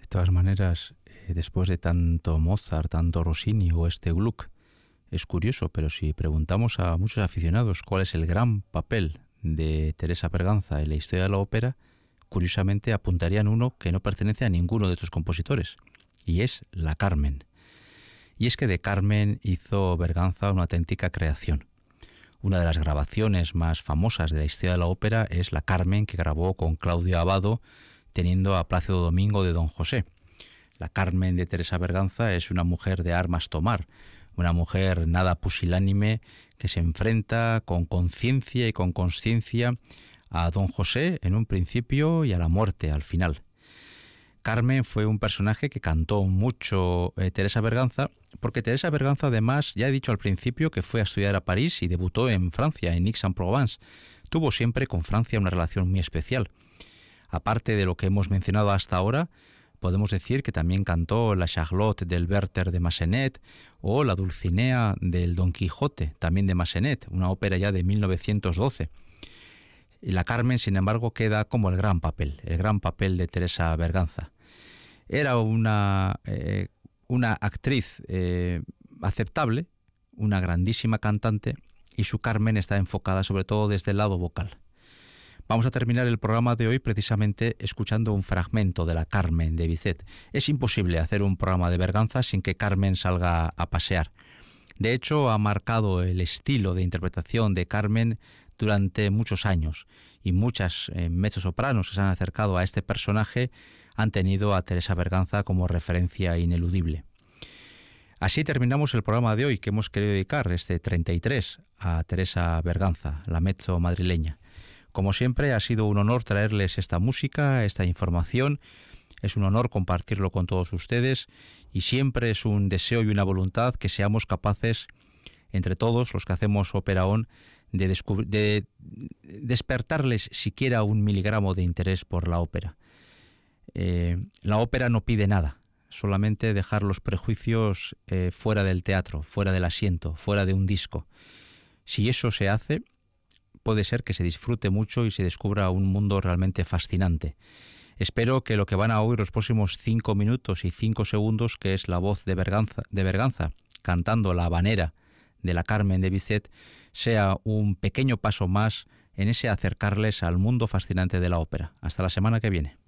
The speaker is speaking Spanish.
todas maneras, después de tanto Mozart, tanto Rossini o este Gluck, es curioso, pero si preguntamos a muchos aficionados cuál es el gran papel de Teresa Berganza en la historia de la ópera, curiosamente apuntarían uno que no pertenece a ninguno de estos compositores, y es la Carmen. Y es que de Carmen hizo Berganza una auténtica creación. Una de las grabaciones más famosas de la historia de la ópera es la Carmen que grabó con Claudio Abbado, teniendo a Plácido Domingo de Don José. La Carmen de Teresa Berganza es una mujer de armas tomar, una mujer nada pusilánime que se enfrenta con conciencia y con consciencia a Don José en un principio y a la muerte al final. Carmen fue un personaje que cantó mucho Teresa Berganza, porque Teresa Berganza además, ya he dicho al principio que fue a estudiar a París y debutó en Francia, en Aix-en-Provence. Tuvo siempre con Francia una relación muy especial. Aparte de lo que hemos mencionado hasta ahora, podemos decir que también cantó la Charlotte del Werther de Massenet o la Dulcinea del Don Quijote, también de Massenet, una ópera ya de 1912. Y la Carmen, sin embargo, queda como el gran papel de Teresa Berganza. Era una actriz aceptable, una grandísima cantante, y su Carmen está enfocada sobre todo desde el lado vocal. Vamos a terminar el programa de hoy precisamente escuchando un fragmento de la Carmen de Bizet. Es imposible hacer un programa de Berganza sin que Carmen salga a pasear. De hecho, ha marcado el estilo de interpretación de Carmen durante muchos años, y muchas mezzosopranos que se han acercado a este personaje han tenido a Teresa Berganza como referencia ineludible. Así terminamos el programa de hoy, que hemos querido dedicar, este 33, a Teresa Berganza, la mezzo madrileña. Como siempre, ha sido un honor traerles esta música, esta información. Es un honor compartirlo con todos ustedes, y siempre es un deseo y una voluntad que seamos capaces, entre todos los que hacemos Ópera ON, de despertarles siquiera un miligramo de interés por la ópera. La ópera no pide nada, solamente dejar los prejuicios fuera del teatro, fuera del asiento, fuera de un disco. Si eso se hace, puede ser que se disfrute mucho y se descubra un mundo realmente fascinante. Espero que lo que van a oír los próximos 5 minutos y 5 segundos, que es la voz de Berganza cantando la habanera de la Carmen de Bizet, sea un pequeño paso más en ese acercarles al mundo fascinante de la ópera. Hasta la semana que viene.